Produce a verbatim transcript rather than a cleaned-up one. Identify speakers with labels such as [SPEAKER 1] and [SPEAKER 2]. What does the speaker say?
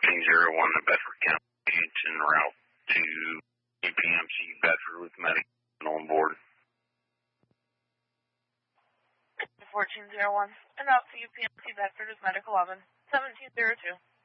[SPEAKER 1] seventeen oh one to Bedford County. It's en route to U P M C Bedford with medical on board.
[SPEAKER 2] fourteen oh one, en route to U P M C Bedford with medical eleven, seventeen oh two.